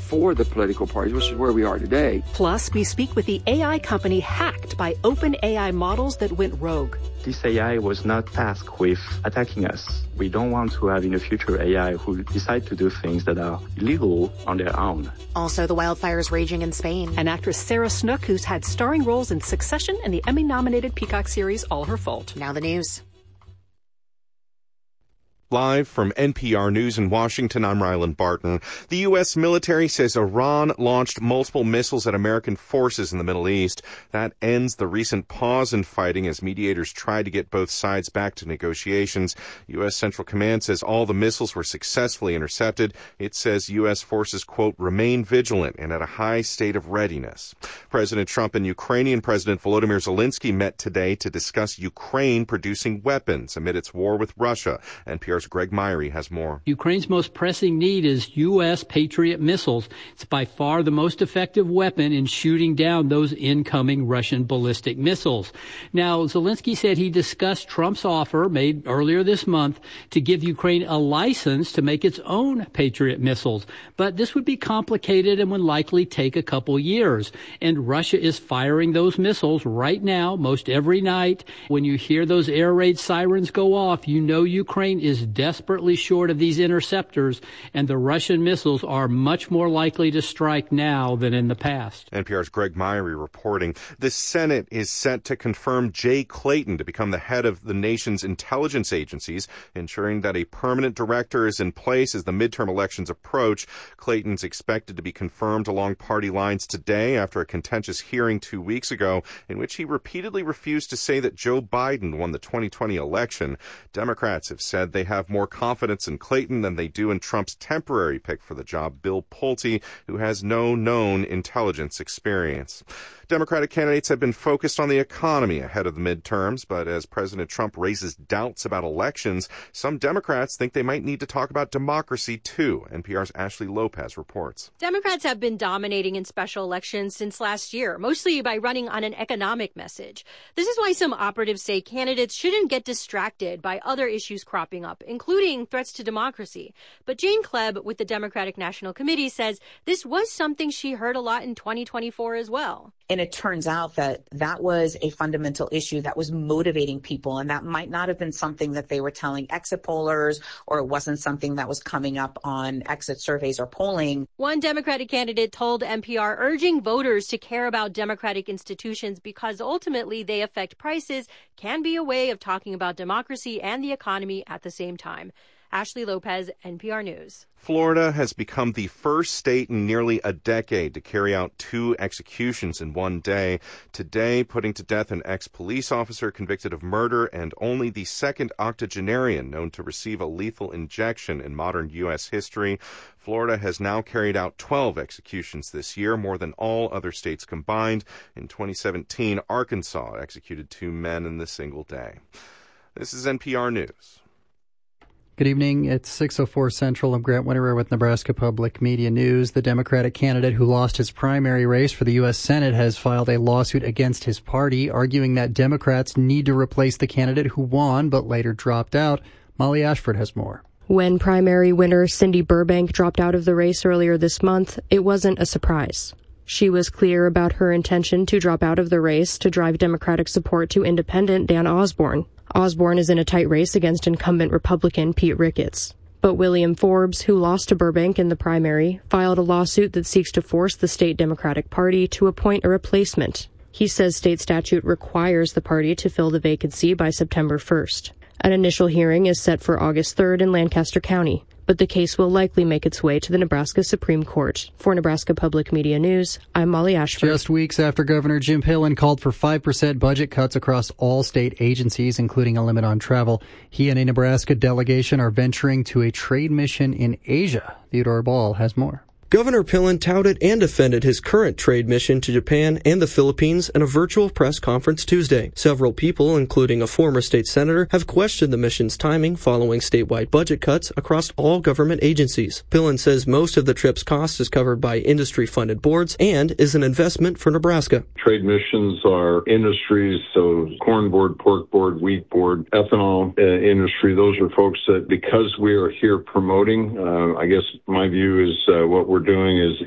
for the political parties, which is where we are today. Plus, we speak with the AI company hacked by OpenAI models that went rogue. This AI was not tasked with attacking us. We don't want to have in the future AI who decide to do things that are illegal on their own. Also, the wildfires raging in Spain. And actress Sarah Snook, who's had starring roles in Succession and the Emmy-nominated Peacock series All Her Fault. Now the news. Live from NPR News in Washington, I'm Ryland Barton. The U.S. military says Iran launched multiple missiles at American forces in the Middle East. That ends the recent pause in fighting as mediators tried to get both sides back to negotiations. U.S. Central Command says all the missiles were successfully intercepted. It says U.S. forces, quote, remain vigilant and at a high state of readiness. President Trump and Ukrainian President Volodymyr Zelensky met today to discuss Ukraine producing weapons amid its war with Russia. NPR's Greg Myrie has more. Ukraine's most pressing need is U.S. Patriot missiles. It's by far the most effective weapon in shooting down those incoming Russian ballistic missiles. Now, Zelensky said he discussed Trump's offer made earlier this month to give Ukraine a license to make its own Patriot missiles. But this would be complicated and would likely take a couple years. And Russia is firing those missiles right now, most every night. When you hear those air raid sirens go off, you know Ukraine is desperately short of these interceptors, and the Russian missiles are much more likely to strike now than in the past. NPR's Greg Myrie reporting. The Senate is set to confirm Jay Clayton to become the head of the nation's intelligence agencies, ensuring that a permanent director is in place as the midterm elections approach. Clayton's expected to be confirmed along party lines today after a contentious hearing 2 weeks ago in which he repeatedly refused to say that Joe Biden won the 2020 election. Democrats have said they have more confidence in Clayton than they do in Trump's temporary pick for the job, Bill Pulte, who has no known intelligence experience. Democratic candidates have been focused on the economy ahead of the midterms, but as President Trump raises doubts about elections, some Democrats think they might need to talk about democracy too. NPR's Ashley Lopez reports. Democrats have been dominating in special elections since last year, mostly by running on an economic message. This is why some operatives say candidates shouldn't get distracted by other issues cropping up, including threats to democracy. But Jane Klebb with the Democratic National Committee says this was something she heard a lot in 2024 as well. And it turns out that that was a fundamental issue that was motivating people, and that might not have been something that they were telling exit pollers, or it wasn't something that was coming up on exit surveys or polling. One Democratic candidate told NPR urging voters to care about democratic institutions because ultimately they affect prices can be a way of talking about democracy and the economy at the same time. Ashley Lopez, NPR News. Florida has become the first state in nearly a decade to carry out 2 executions in one day. Today, putting to death an ex-police officer convicted of murder and only the second octogenarian known to receive a lethal injection in modern U.S. history. Florida has now carried out 12 executions this year, more than all other states combined. In 2017, Arkansas executed 2 men in the single day. This is NPR News. Good evening. It's 6:04 Central. I'm Grant Winterer with Nebraska Public Media News. The Democratic candidate who lost his primary race for the U.S. Senate has filed a lawsuit against his party, arguing that Democrats need to replace the candidate who won but later dropped out. Molly Ashford has more. When primary winner Cindy Burbank dropped out of the race earlier this month, it wasn't a surprise. She was clear about her intention to drop out of the race to drive Democratic support to independent Dan Osborne. Osborne is in a tight race against incumbent Republican Pete Ricketts. But William Forbes, who lost to Burbank in the primary, filed a lawsuit that seeks to force the state Democratic Party to appoint a replacement. He says state statute requires the party to fill the vacancy by September 1st. An initial hearing is set for August 3rd in Lancaster County, but the case will likely make its way to the Nebraska Supreme Court. For Nebraska Public Media News, I'm Molly Ashford. Just weeks after Governor Jim Pillen called for 5% budget cuts across all state agencies, including a limit on travel, he and a Nebraska delegation are venturing to a trade mission in Asia. Theodore Ball has more. Governor Pillen touted and defended his current trade mission to Japan and the Philippines in a virtual press conference Tuesday. Several people, including a former state senator, have questioned the mission's timing following statewide budget cuts across all government agencies. Pillen says most of the trip's cost is covered by industry-funded boards and is an investment for Nebraska. Trade missions are industries, so corn board, pork board, wheat board, ethanol industry. Those are folks that, because we are here promoting, I guess my view is what we're doing is